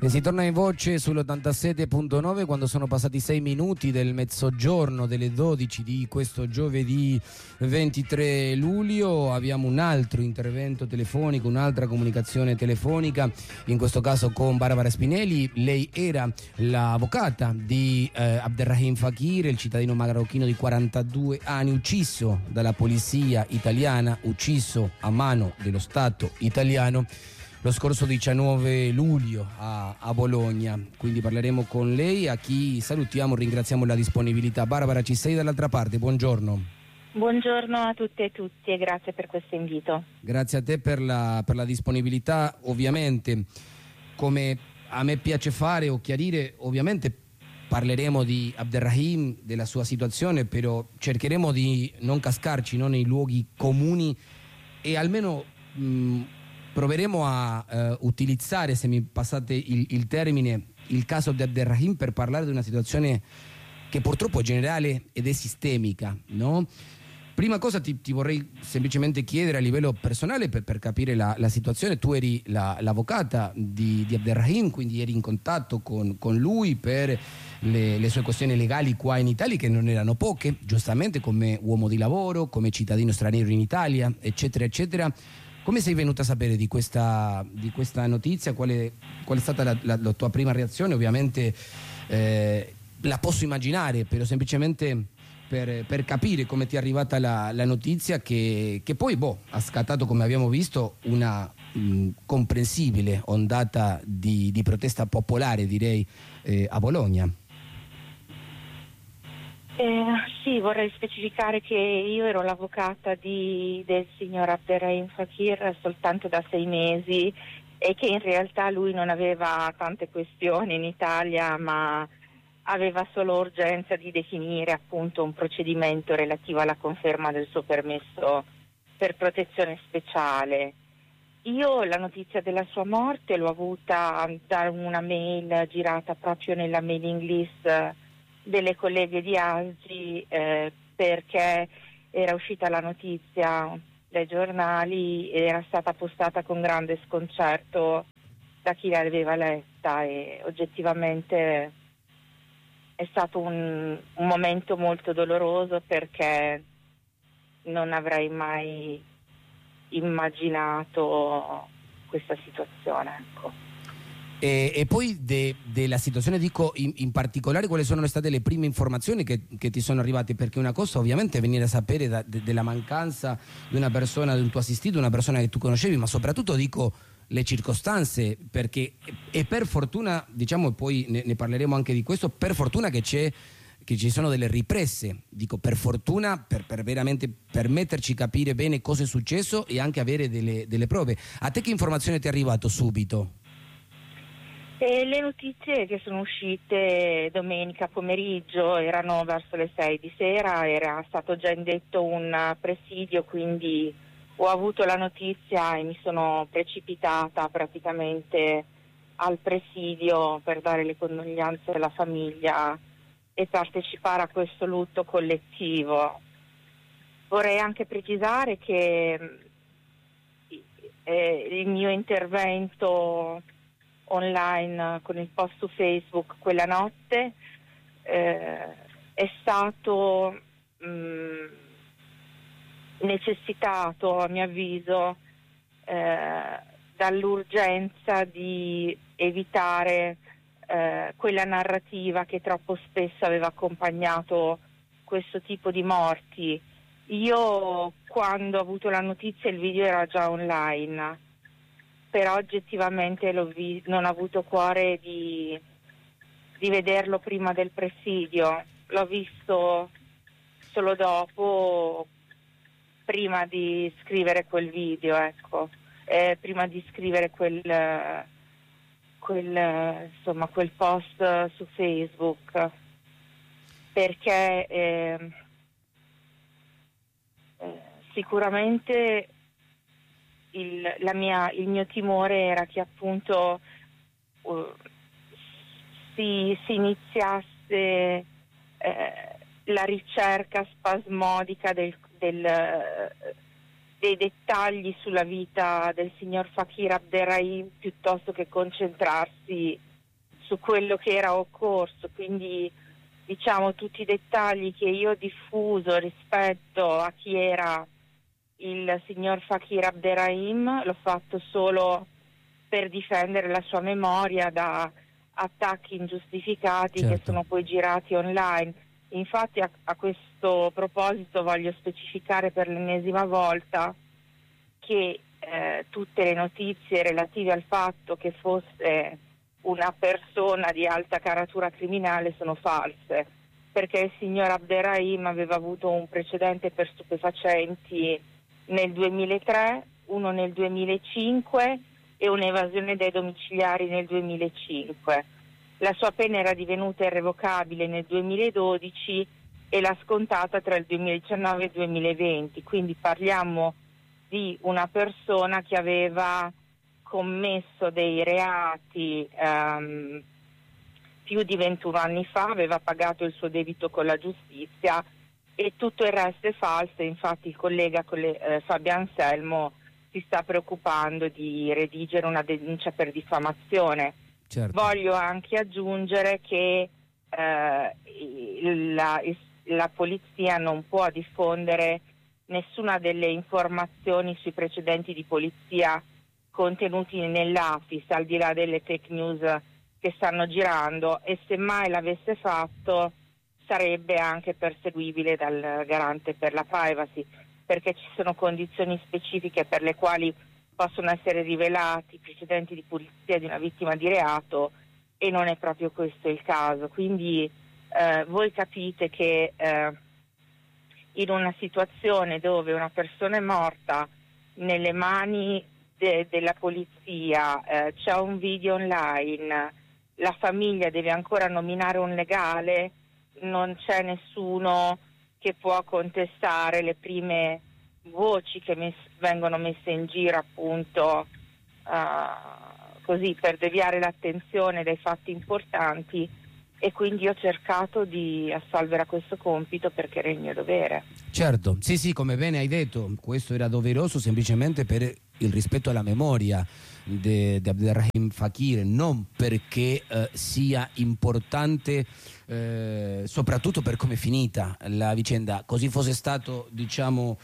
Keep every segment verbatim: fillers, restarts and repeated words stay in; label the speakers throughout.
Speaker 1: E si torna in voce sull'ottantasette virgola nove quando sono passati sei minuti del mezzogiorno delle dodici di questo giovedì ventitré luglio. Abbiamo un altro intervento telefonico, un'altra comunicazione telefonica, in questo caso con Barbara Spinelli. Lei era l'avvocata di eh, Abderrahim Fakir, il cittadino marocchino di quarantadue anni, ucciso dalla polizia italiana, ucciso a mano dello Stato italiano lo scorso diciannove luglio a, a Bologna. Quindi parleremo con lei, a chi salutiamo, ringraziamo la disponibilità. Barbara, ci sei dall'altra parte, buongiorno.
Speaker 2: Buongiorno a tutte e tutti e grazie per questo invito.
Speaker 1: Grazie a te per la, per la disponibilità. Ovviamente, come a me piace fare o chiarire, ovviamente parleremo di Abderrahim, della sua situazione, però cercheremo di non cascarci no, nei luoghi comuni e almeno mh, proveremo a uh, utilizzare, se mi passate il, il termine, il caso di Abderrahim per parlare di una situazione che purtroppo è generale ed è sistemica, no? Prima cosa ti, ti vorrei semplicemente chiedere a livello personale per, per capire la, la situazione. Tu eri la, l'avvocata di, di Abderrahim, quindi eri in contatto con, con lui per le, le sue questioni legali qua in Italia, che non erano poche, giustamente, come uomo di lavoro, come cittadino straniero in Italia, eccetera, eccetera. Come sei venuta a sapere di questa, di questa notizia? Qual è, qual è stata la, la, la tua prima reazione? Ovviamente eh, la posso immaginare, però semplicemente per, per capire come ti è arrivata la, la notizia che, che poi boh, ha scattato, come abbiamo visto, una mh, comprensibile ondata di, di protesta popolare, direi, eh, a Bologna.
Speaker 2: Eh, sì, vorrei specificare che io ero l'avvocata di, del signor Abderrahim Fakir soltanto da sei mesi e che in realtà lui non aveva tante questioni in Italia, ma aveva solo urgenza di definire appunto un procedimento relativo alla conferma del suo permesso per protezione speciale. Io la notizia della sua morte l'ho avuta da una mail girata proprio nella mailing list delle colleghe di A S I eh, perché era uscita la notizia dai giornali ed era stata postata con grande sconcerto da chi l'aveva letta e oggettivamente è stato un, un momento molto doloroso perché non avrei mai immaginato questa situazione, ecco.
Speaker 1: E, e poi de, della situazione, dico, in, in particolare quali sono state le prime informazioni che, che ti sono arrivate? Perché una cosa ovviamente è venire a sapere da, de, della mancanza di una persona, di un tuo assistito, una persona che tu conoscevi, ma soprattutto dico le circostanze, perché e per fortuna, diciamo, e poi ne, ne parleremo anche di questo, per fortuna che c'è che ci sono delle riprese, dico per fortuna, per, per veramente permetterci capire bene cosa è successo e anche avere delle, delle prove. A te che informazione ti è arrivato subito?
Speaker 2: E le notizie che sono uscite domenica pomeriggio erano verso le sei di sera, era stato già indetto un presidio, quindi ho avuto la notizia e mi sono precipitata praticamente al presidio per dare le condoglianze alla famiglia e partecipare a questo lutto collettivo. Vorrei anche precisare che eh, il mio intervento online con il post su Facebook quella notte eh, è stato mh, necessitato, a mio avviso, eh, dall'urgenza di evitare eh, quella narrativa che troppo spesso aveva accompagnato questo tipo di morti. Io, quando ho avuto la notizia, il video era già online, però oggettivamente l'ho vi- non ho avuto cuore di, di vederlo prima del presidio. L'ho visto solo dopo, prima di scrivere quel video, ecco, eh, prima di scrivere quel, quel, insomma, quel post su Facebook, perché eh, eh, sicuramente Il, la mia, il mio timore era che appunto uh, si, si iniziasse eh, la ricerca spasmodica del, del, uh, dei dettagli sulla vita del signor Fakir Abderrahim piuttosto che concentrarsi su quello che era occorso, quindi diciamo tutti i dettagli che io ho diffuso rispetto a chi era il signor Fakir Abderrahim l'ho fatto solo per difendere la sua memoria da attacchi ingiustificati, certo, che sono poi girati online. Infatti a, a questo proposito voglio specificare per l'ennesima volta che eh, tutte le notizie relative al fatto che fosse una persona di alta caratura criminale sono false, perché il signor Abderrahim aveva avuto un precedente per stupefacenti nel duemilatré, uno nel duemilacinque e un'evasione dai domiciliari nel duemilacinque. La sua pena era divenuta irrevocabile nel duemiladodici e l'ha scontata tra il duemiladiciannove e il duemilaventi, quindi parliamo di una persona che aveva commesso dei reati um, più di ventuno anni fa, aveva pagato il suo debito con la giustizia e tutto il resto è falso. Infatti il collega eh, Fabio Anselmo si sta preoccupando di redigere una denuncia per diffamazione. Certo. Voglio anche aggiungere che eh, la, la polizia non può diffondere nessuna delle informazioni sui precedenti di polizia contenuti nell'A F I S, al di là delle fake news che stanno girando, e se mai l'avesse fatto sarebbe anche perseguibile dal garante per la privacy, perché ci sono condizioni specifiche per le quali possono essere rivelati i precedenti di polizia di una vittima di reato e non è proprio questo il caso. Quindi eh, voi capite che eh, in una situazione dove una persona è morta nelle mani de- della polizia, eh, c'è un video online, la famiglia deve ancora nominare un legale, non c'è nessuno che può contestare le prime voci che mes- vengono messe in giro, appunto uh, così per deviare l'attenzione dai fatti importanti, e quindi ho cercato di assolvere a questo compito perché era il mio dovere.
Speaker 1: Certo, sì sì, come bene hai detto, questo era doveroso semplicemente per il rispetto alla memoria di Abderrahim Fakir, non perché eh, sia importante eh, soprattutto per come è finita la vicenda. Così fosse stato, diciamo,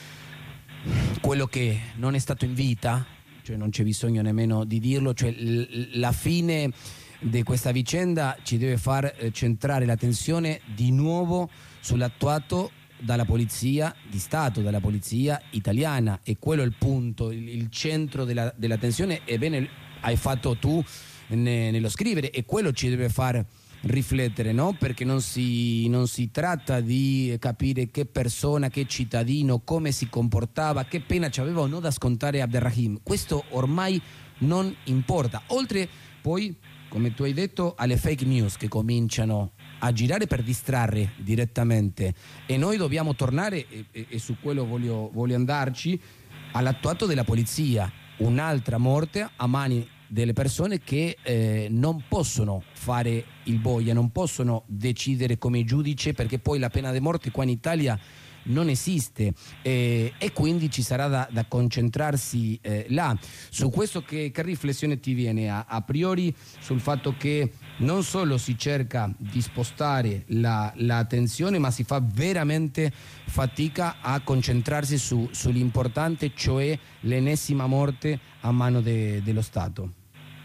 Speaker 1: quello che non è stato in vita, cioè non c'è bisogno nemmeno di dirlo, cioè l- la fine di questa vicenda ci deve far eh, centrare l'attenzione di nuovo sull'attuato dalla polizia di Stato, dalla polizia italiana, e quello è il punto, il, il centro della, dell'attenzione. Ebbene, hai fatto tu ne, nello scrivere, e quello ci deve far riflettere, no? Perché non si, non si tratta di capire che persona, che cittadino, come si comportava, che pena ci aveva o no da scontare Abderrahim. Questo ormai non importa. Oltre poi, come tu hai detto, alle fake news che cominciano a girare per distrarre direttamente, e noi dobbiamo tornare, e, e, e su quello voglio, voglio andarci, all'attuato della polizia. Un'altra morte a mani delle persone che eh, non possono fare il boia, non possono decidere come giudice, perché poi la pena di morte qua in Italia non esiste, eh, e quindi ci sarà da, da concentrarsi eh, là. Su questo che, che riflessione ti viene a, a priori sul fatto che non solo si cerca di spostare la, l'attenzione, ma si fa veramente fatica a concentrarsi su, sull'importante, cioè l'ennesima morte a mano de, dello Stato?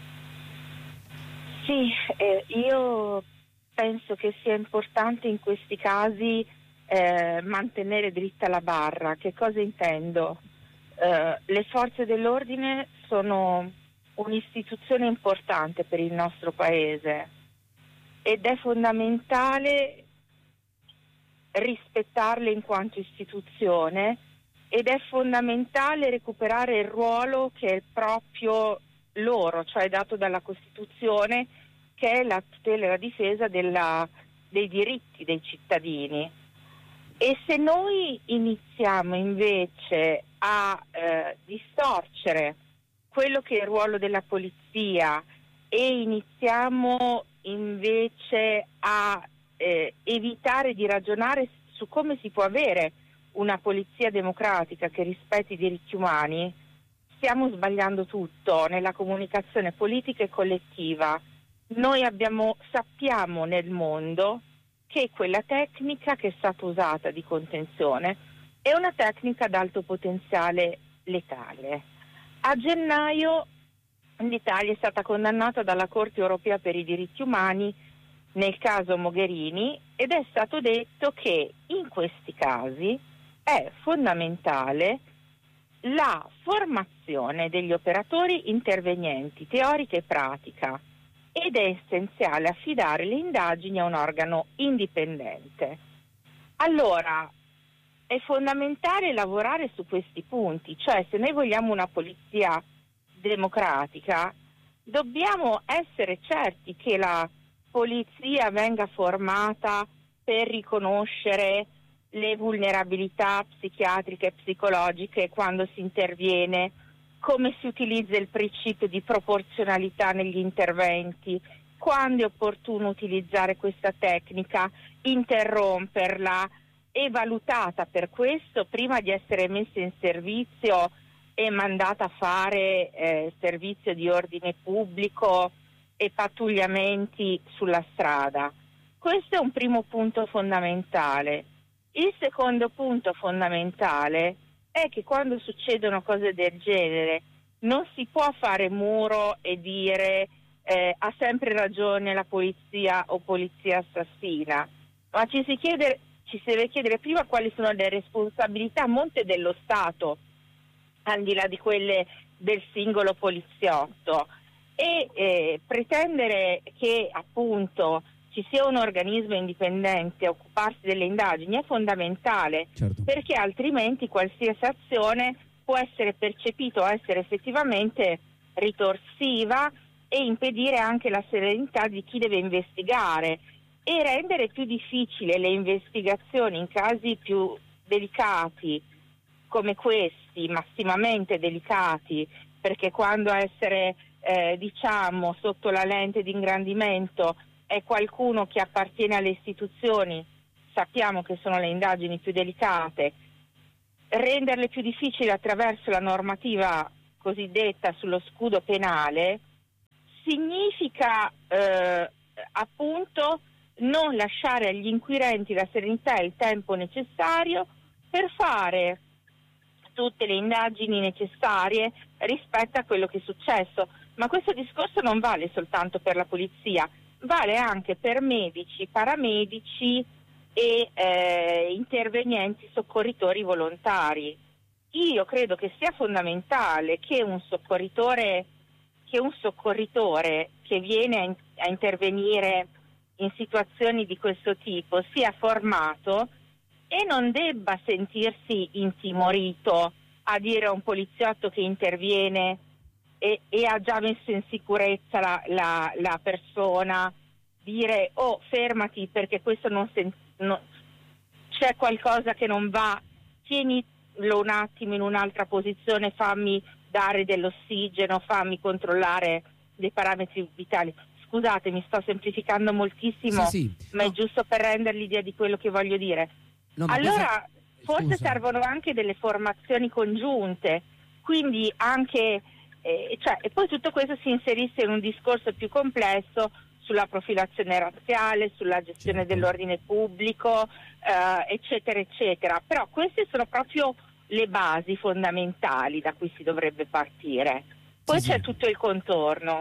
Speaker 2: Sì, eh, io penso che sia importante in questi casi eh, mantenere dritta la barra. Che cosa intendo? Eh, le forze dell'ordine sono un'istituzione importante per il nostro paese ed è fondamentale rispettarle in quanto istituzione, ed è fondamentale recuperare il ruolo che è proprio loro, cioè dato dalla Costituzione, che è la tutela e la difesa della, dei diritti dei cittadini. E se noi iniziamo invece a eh, distorcere quello che è il ruolo della polizia e iniziamo invece a eh, evitare di ragionare su come si può avere una polizia democratica che rispetti i diritti umani, stiamo sbagliando tutto nella comunicazione politica e collettiva. noi abbiamo, sappiamo nel mondo che quella tecnica che è stata usata di contenzione è una tecnica ad alto potenziale letale. A gennaio l'Italia è stata condannata dalla Corte europea per i diritti umani nel caso Mogherini ed è stato detto che in questi casi è fondamentale la formazione degli operatori intervenienti, teorica e pratica, ed è essenziale affidare le indagini a un organo indipendente. Allora, è fondamentale lavorare su questi punti, cioè se noi vogliamo una polizia democratica, dobbiamo essere certi che la polizia venga formata per riconoscere le vulnerabilità psichiatriche e psicologiche quando si interviene, come si utilizza il principio di proporzionalità negli interventi, quando è opportuno utilizzare questa tecnica, interromperla, e valutata per questo prima di essere messa in servizio e mandata a fare eh, servizio di ordine pubblico e pattugliamenti sulla strada. Questo è un primo punto fondamentale. Il secondo punto fondamentale è che quando succedono cose del genere non si può fare muro e dire eh, ha sempre ragione la polizia o polizia assassina, ma ci si chiede, ci si deve chiedere prima quali sono le responsabilità a monte dello Stato, al di là di quelle del singolo poliziotto, e eh, pretendere che appunto ci sia un organismo indipendente a occuparsi delle indagini è fondamentale,
Speaker 1: certo.
Speaker 2: Perché altrimenti qualsiasi azione può essere percepita o essere effettivamente ritorsiva e impedire anche la serenità di chi deve investigare e rendere più difficile le investigazioni in casi più delicati come questi, massimamente delicati, perché quando essere eh, diciamo sotto la lente di ingrandimento è qualcuno che appartiene alle istituzioni, sappiamo che sono le indagini più delicate, renderle più difficili attraverso la normativa cosiddetta sullo scudo penale significa eh, appunto non lasciare agli inquirenti la serenità e il tempo necessario per fare tutte le indagini necessarie rispetto a quello che è successo. Ma questo discorso non vale soltanto per la polizia, vale anche per medici, paramedici e eh, intervenienti soccorritori volontari. Io credo che sia fondamentale che un soccorritore che un soccorritore che viene a, in- a intervenire in situazioni di questo tipo sia formato e non debba sentirsi intimorito a dire a un poliziotto che interviene e, e ha già messo in sicurezza la, la, la persona, dire oh fermati perché questo non, sen- no, c'è qualcosa che non va, tienilo un attimo in un'altra posizione, fammi dare dell'ossigeno, fammi controllare dei parametri vitali. Scusate, mi sto semplificando moltissimo,
Speaker 1: sì, sì.
Speaker 2: ma
Speaker 1: No.
Speaker 2: è giusto per rendere l'idea di quello che voglio dire.
Speaker 1: No, ma
Speaker 2: allora,
Speaker 1: questa...
Speaker 2: forse
Speaker 1: Scusa.
Speaker 2: servono anche delle formazioni congiunte, quindi anche, eh, cioè, e poi tutto questo si inserisce in un discorso più complesso sulla profilazione razziale, sulla gestione
Speaker 1: Certo.
Speaker 2: dell'ordine pubblico, eh, eccetera, eccetera. Però queste sono proprio le basi fondamentali da cui si dovrebbe partire. Poi
Speaker 1: Sì,
Speaker 2: c'è
Speaker 1: sì.
Speaker 2: tutto il contorno.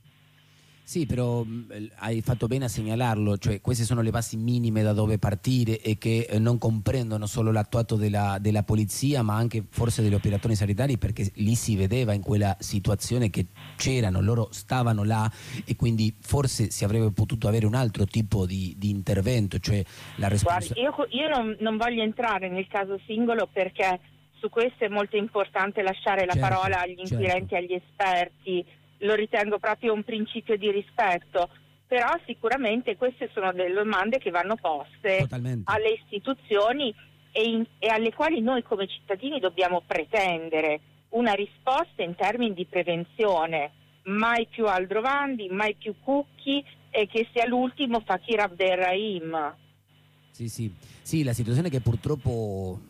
Speaker 1: Sì, però mh, hai fatto bene a segnalarlo, cioè queste sono le basi minime da dove partire e che eh, non comprendono solo l'attuato della, della polizia ma anche forse degli operatori sanitari, perché lì si vedeva in quella situazione che c'erano, loro stavano là e quindi forse si avrebbe potuto avere un altro tipo di, di intervento, cioè la responsabilità.
Speaker 2: Guardi, io, io non, non voglio entrare nel caso singolo perché su questo è molto importante lasciare la
Speaker 1: Certo,
Speaker 2: parola agli inquirenti e
Speaker 1: certo.
Speaker 2: agli esperti, lo ritengo proprio un principio di rispetto, però sicuramente queste sono delle domande che vanno poste
Speaker 1: Totalmente.
Speaker 2: alle istituzioni e, in, e alle quali noi come cittadini dobbiamo pretendere una risposta in termini di prevenzione, mai più Aldrovandi, mai più Cucchi e che sia l'ultimo Fakir Abderrahim.
Speaker 1: Sì, sì. Sì, la situazione che purtroppo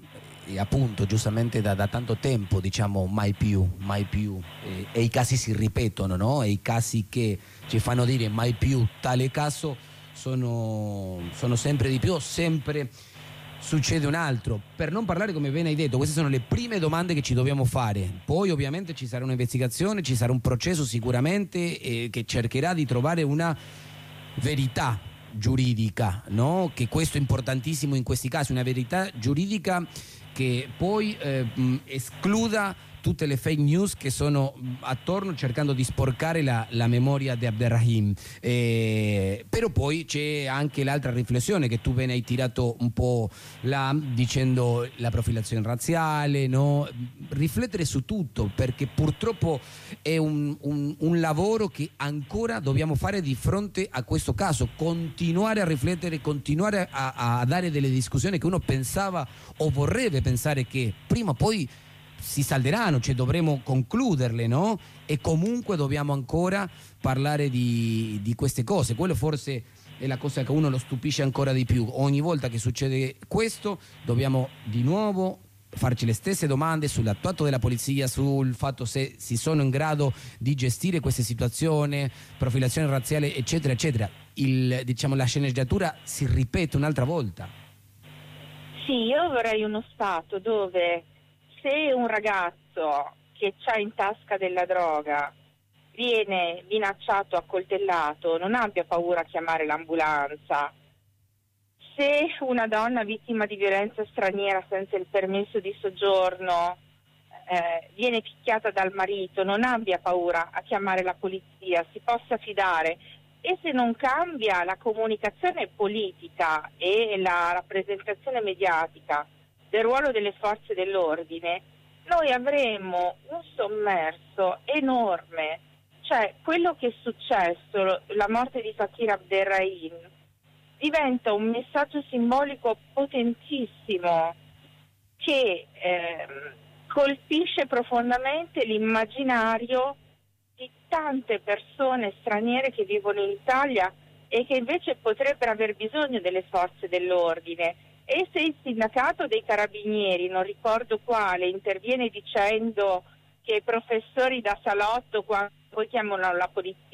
Speaker 1: e appunto giustamente da, da tanto tempo diciamo mai più, mai più, e, e i casi si ripetono, no? E i casi che ci fanno dire mai più tale caso sono, sono sempre di più, sempre succede un altro. Per non parlare, come bene hai detto, queste sono le prime domande che ci dobbiamo fare, poi ovviamente ci sarà un'investigazione, ci sarà un processo sicuramente eh, che cercherà di trovare una verità giuridica, no? Che questo è importantissimo in questi casi, una verità giuridica che poi eh, escluda tutte le fake news che sono attorno cercando di sporcare la, la memoria di Abderrahim. Eh, però poi c'è anche l'altra riflessione che tu bene hai tirato un po' là dicendo la profilazione razziale, no? Riflettere su tutto, perché purtroppo è un, un, un lavoro che ancora dobbiamo fare di fronte a questo caso, continuare a riflettere, continuare a, a dare delle discussioni che uno pensava o vorrebbe pensare che prima o poi si salderanno, cioè dovremo concluderle, no? E comunque dobbiamo ancora parlare di, di queste cose. Quello forse è la cosa che uno lo stupisce ancora di più. Ogni volta che succede questo dobbiamo di nuovo farci le stesse domande sull'attuato della polizia, sul fatto se si sono in grado di gestire queste situazioni, profilazione razziale, eccetera, eccetera. Il, diciamo, la sceneggiatura si ripete un'altra volta.
Speaker 2: Sì, io vorrei uno Stato dove se un ragazzo che ha in tasca della droga viene minacciato, accoltellato, non abbia paura a chiamare l'ambulanza. Se una donna vittima di violenza straniera senza il permesso di soggiorno eh, viene picchiata dal marito, non abbia paura a chiamare la polizia, si possa fidare. E se non cambia la comunicazione politica e la rappresentazione mediatica del ruolo delle forze dell'ordine, noi avremo un sommerso enorme. Cioè, quello che è successo, la morte di Fakir Abderrahim, diventa un messaggio simbolico potentissimo che eh, colpisce profondamente l'immaginario di tante persone straniere che vivono in Italia e che invece potrebbero aver bisogno delle forze dell'ordine. E se il sindacato dei carabinieri, non ricordo quale, interviene dicendo che i professori da salotto, quando poi chiamano la polizia,